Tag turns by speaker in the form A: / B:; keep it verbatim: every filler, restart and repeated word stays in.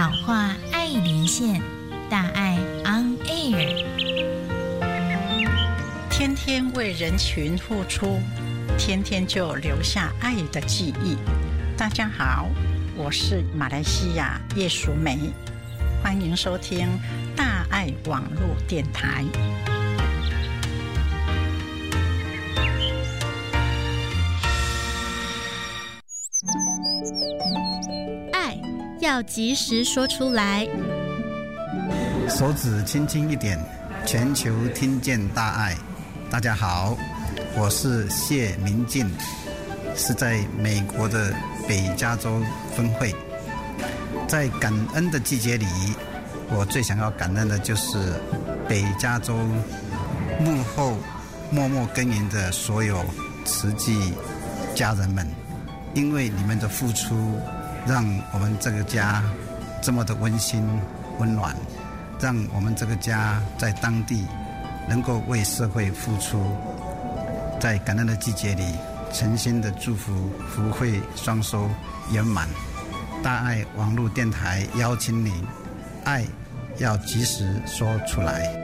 A: 好话爱连线，大爱 on air。
B: 天天为人群付出，天天就留下爱的记忆。大家好，我是马来西亚叶淑梅，欢迎收听大爱网络电台。
C: 爱要及时说出来，
D: 手指轻轻一点，全球听见大爱。大家好，我是谢明进，是在美国的北加州分会。在感恩的季节里，我最想要感恩的就是北加州幕后默默耕耘的所有慈济家人们，因为你们的付出，让我们这个家这么的温馨温暖，让我们这个家在当地能够为社会付出。在感恩的季节里，诚心的祝福福慧双收圆满。大爱网络电台邀请你，爱要及时说出来。